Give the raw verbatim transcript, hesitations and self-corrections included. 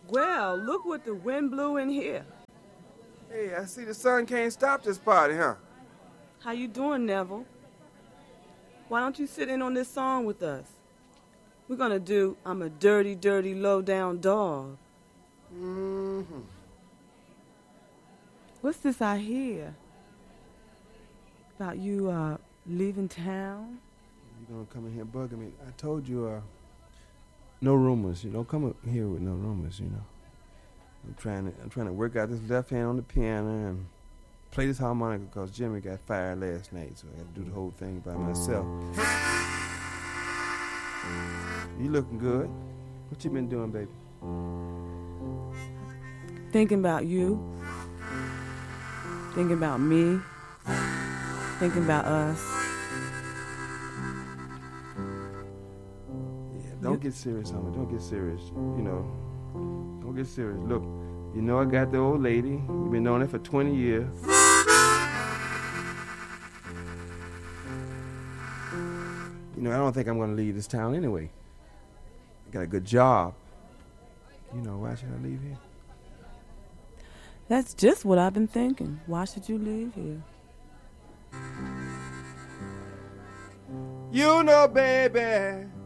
Well, look what the wind blew in here. Hey, I see the sun can't stop this party, huh? How you doing, Neville? Why don't you sit in on this song with us? We're gonna do I'm a Dirty, Dirty, Low-Down Dog. Mm-hmm. What's this I hear? About you, uh, leaving town? You gonna come in here bugging me? I told you, uh, no rumors. You know, come up here with no rumors, you know. I'm trying to, I'm trying to work out this left hand on the piano and play this harmonica because Jimmy got fired last night, so I got to do the whole thing by myself. You looking good. What you been doing, baby? Thinking about you. Thinking about me. Thinking about us. Yeah, don't you get serious, homie. Don't get serious. You know, don't get serious. Look, you know I got the old lady. We've been knowing her for twenty years. You know, I don't think I'm going to leave this town anyway. I got a good job. You know, why should I leave here? That's just what I've been thinking. Why should you leave here? You know, baby,